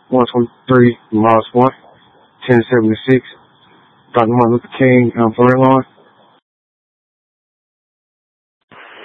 123 Miles 1, 1076, Dr. Martin Luther King, Parade Line.